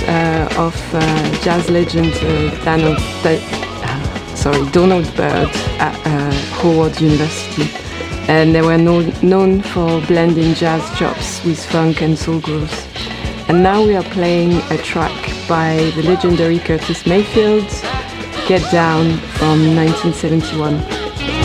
of jazz legend Donald Byrd at Howard University. And they were known for blending jazz chops with funk and soul grooves. And now we are playing a track by the legendary Curtis Mayfield, Get Down from 1971.